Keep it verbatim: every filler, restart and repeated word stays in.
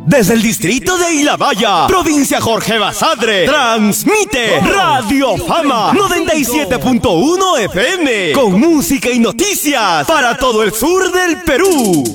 Desde el distrito de Ilabaya, provincia Jorge Basadre, transmite Radio Fama noventa y siete punto uno F M con música y noticias para todo el sur del Perú.